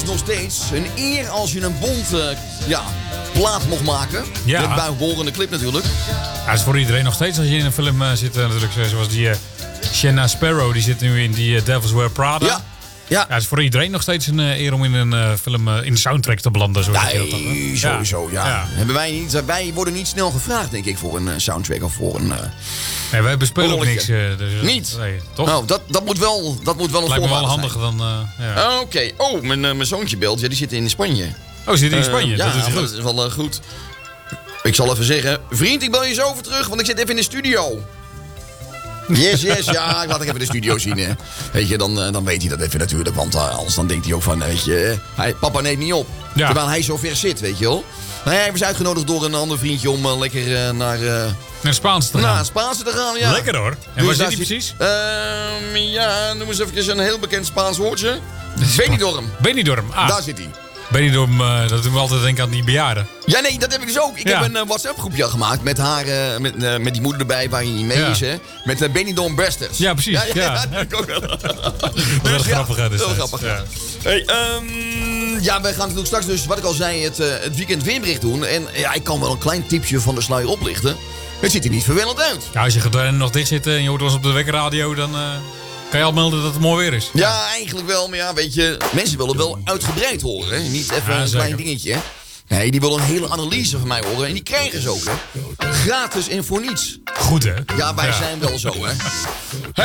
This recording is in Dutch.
nog steeds een eer als je een Bond plaat mocht maken. Ja. Met bijbehorende clip natuurlijk. Ja, het is voor iedereen nog steeds als je in een film zit natuurlijk. Zoals die Shanna Sparrow, die zit nu in die Devil's Wear Prada. Ja. Ja, het is voor iedereen nog steeds een eer om in een film in de soundtrack te belanden. Zo Sowieso, ja. Hebben wij worden niet snel gevraagd, denk ik, voor een soundtrack of voor een... Nee, wij bespelen ook niks. Dus, niet? Nee, toch? Nou, dat moet wel een voorwaarde zijn. Lijkt me wel handiger dan... Oké. Oh, mijn zoontje belt. Ja, die zit in Spanje. Oh, zit in Spanje? Ja, dat is wel goed. Ik zal even zeggen... Vriend, ik bel je zo over terug, want ik zit even in de studio. Yes, ja, laat ik even de studio zien. Hè. Weet je, dan weet hij dat even natuurlijk. Want anders dan denkt hij ook van, weet je... papa neemt niet op. Ja. Terwijl hij zo ver zit, weet je wel. Hij was uitgenodigd door een ander vriendje om lekker naar het Spaanse te gaan. naar het Spaanse te gaan, ja. Lekker hoor. En waar zit hij precies? Ja, noem eens even een heel bekend Spaans woordje. Benidorm. Benidorm, Daar zit hij. Benidorm, dat doen we altijd denken aan die bejaarden. Ja, nee, dat heb ik dus ook. Ik heb een WhatsApp-groepje gemaakt met haar, met die moeder erbij waar hij niet mee is, hè. Met Benidorm Bastards. Ja, precies. Ja, dat ik ook wel. Dat is grappig, hè. Heel grappig. Ja. Hey, we gaan natuurlijk straks dus, wat ik al zei, het weekend weerbericht doen. En ja, ik kan wel een klein tipje van de sluier oplichten. Het ziet er niet vervelend uit. Ja, als je gordijnen nog dicht zit en je hoort ons op de wekkerradio, dan kan je al melden dat het mooi weer is. Ja, eigenlijk wel. Maar ja, weet je, mensen willen wel uitgebreid horen. Hè? Niet even een klein dingetje. Hè? Nee, die willen een hele analyse van mij horen. En die krijgen ze ook, hè. Gratis en voor niets. Goed, hè? Ja, wij zijn wel zo, hè.